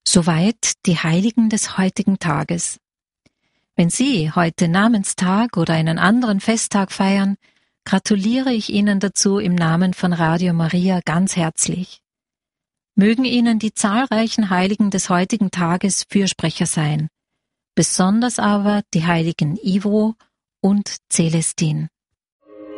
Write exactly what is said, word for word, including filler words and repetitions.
Soweit die Heiligen des heutigen Tages. Wenn Sie heute Namenstag oder einen anderen Festtag feiern, gratuliere ich Ihnen dazu im Namen von Radio Maria ganz herzlich. Mögen Ihnen die zahlreichen Heiligen des heutigen Tages Fürsprecher sein, besonders aber die Heiligen Ivo und Celestin.